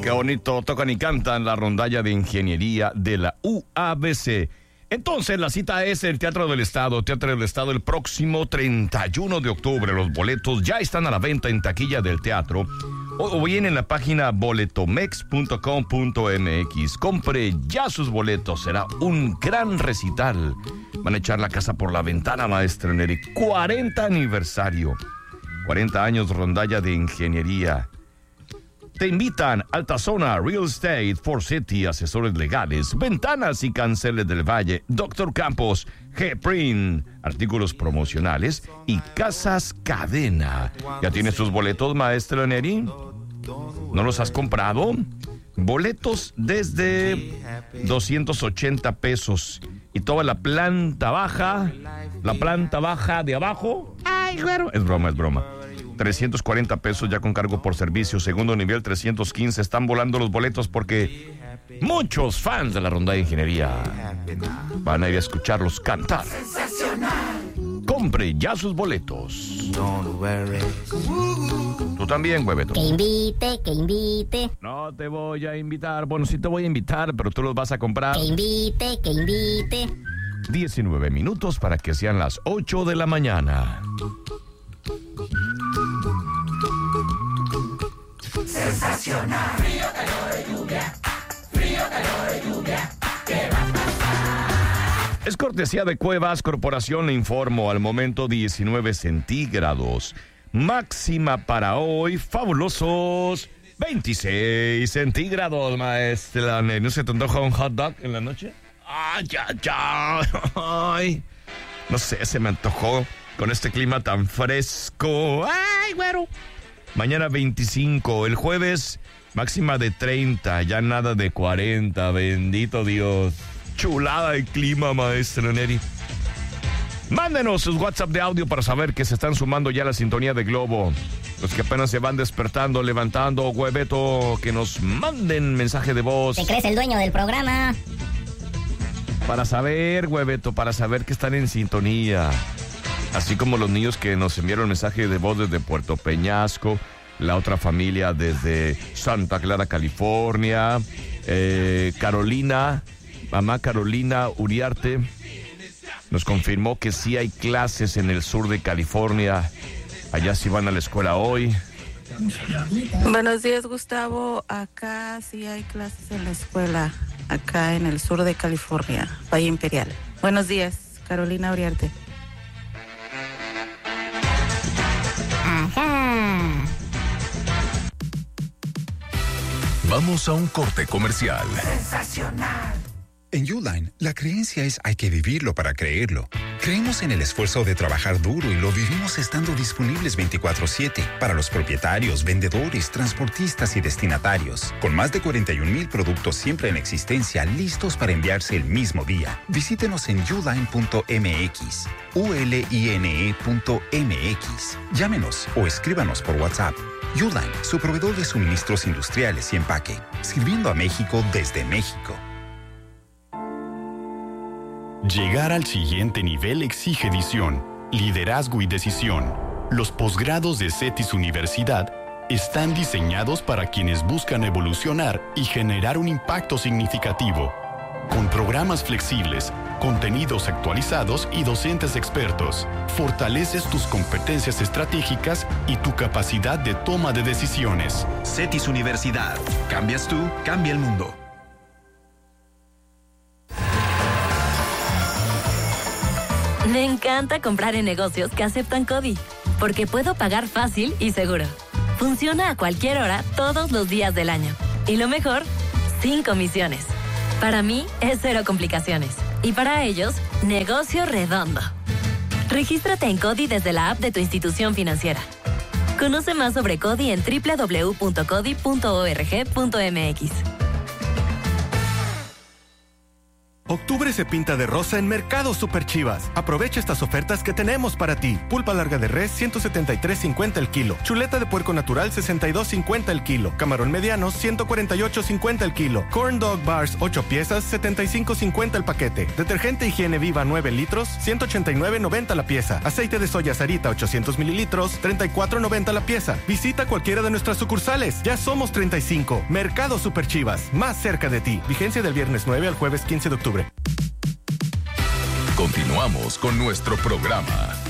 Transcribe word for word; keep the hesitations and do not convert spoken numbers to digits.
Qué bonito tocan y cantan la rondalla de ingeniería de la U A B C. Entonces, la cita es el Teatro del Estado, Teatro del Estado el próximo treinta y uno de octubre. Los boletos ya están a la venta en taquilla del teatro o bien en la página boletomex punto com punto m x. Compre ya sus boletos, será un gran recital. Van a echar la casa por la ventana, maestra Neri. cuarenta aniversario, cuarenta años rondalla de ingeniería. Te invitan Altazona Real Estate, Ford City, asesores legales, Ventanas y Canceles del Valle, Doctor Campos, G-Print, artículos promocionales y Casas Cadena. ¿Ya tienes tus boletos, maestra Neri? ¿No los has comprado? Boletos desde doscientos ochenta pesos. Y toda la planta baja, la planta baja de abajo. Ay, güero. Es broma, es broma. trescientos cuarenta pesos ya con cargo por servicio. Segundo nivel, trescientos quince. Están volando los boletos porque muchos fans de la ronda de ingeniería van a ir a escucharlos cantar. ¡Sensacional! Compre ya sus boletos. Tú también, hueveto. Que invite, que invite. No te voy a invitar. Bueno, sí te voy a invitar, pero tú los vas a comprar. Que invite, que invite. diecinueve minutos para que sean las ocho de la mañana. Sensacional. Frío, calor de lluvia. Frío, calor de lluvia. ¿Qué va a pasar? Es cortesía de Cuevas Corporación, le informo, al momento diecinueve centígrados. Máxima para hoy, fabulosos veintiséis centígrados, maestra. ¿No se te antoja un hot dog en la noche? ¡Ay, ya, ya! ¡Ay! No sé, se me antojó con este clima tan fresco. ¡Ay, güero! Mañana veinticinco, el jueves máxima de treinta, ya nada de cuarenta, bendito Dios. Chulada el clima, maestra Neri. Mándenos sus WhatsApp de audio para saber que se están sumando ya a la sintonía de Globo. Los que apenas se van despertando, levantando, hueveto, que nos manden mensaje de voz. ¿Te crees el dueño del programa? Para saber, hueveto, para saber que están en sintonía. Así como los niños que nos enviaron mensaje de voz desde Puerto Peñasco, la otra familia desde Santa Clara, California, eh, Carolina, mamá Carolina Uriarte, nos confirmó que sí hay clases en el sur de California. Allá sí van a la escuela hoy. Buenos días, Gustavo. Acá sí hay clases en la escuela, acá en el sur de California, Valle Imperial. Buenos días, Carolina Uriarte. Ajá. Vamos a un corte comercial. Sensacional. En Uline, la creencia es hay que vivirlo para creerlo. Creemos en el esfuerzo de trabajar duro y lo vivimos estando disponibles veinticuatro siete para los propietarios, vendedores, transportistas y destinatarios. Con más de cuarenta y un mil productos siempre en existencia, listos para enviarse el mismo día. Visítenos en uline punto m x, u l i n e punto m x. Llámenos o escríbanos por WhatsApp. Uline, su proveedor de suministros industriales y empaque, sirviendo a México desde México. Llegar al siguiente nivel exige visión, liderazgo y decisión. Los posgrados de CETIS Universidad están diseñados para quienes buscan evolucionar y generar un impacto significativo. Con programas flexibles, contenidos actualizados y docentes expertos, fortaleces tus competencias estratégicas y tu capacidad de toma de decisiones. CETIS Universidad. Cambias tú, cambia el mundo. Me encanta comprar en negocios que aceptan CODI, porque puedo pagar fácil y seguro. Funciona a cualquier hora, todos los días del año. Y lo mejor, sin comisiones. Para mí, es cero complicaciones. Y para ellos, negocio redondo. Regístrate en CODI desde la app de tu institución financiera. Conoce más sobre CODI en doble u doble u doble u punto codi punto org punto m x. Octubre se pinta de rosa en Mercado Super Chivas. Aprovecha estas ofertas que tenemos para ti. Pulpa larga de res, ciento setenta y tres cincuenta el kilo. Chuleta de puerco natural, sesenta y dos cincuenta el kilo. Camarón mediano, ciento cuarenta y ocho cincuenta el kilo. Corn Dog Bars, ocho piezas, setenta y cinco cincuenta el paquete. Detergente Higiene Viva, nueve litros, ciento ochenta y nueve noventa la pieza. Aceite de soya Sarita, ochocientos mililitros, treinta y cuatro noventa la pieza. Visita cualquiera de nuestras sucursales. Ya somos treinta y cinco. Mercado Super Chivas, más cerca de ti. Vigencia del viernes nueve al jueves quince de octubre. Continuamos con nuestro programa.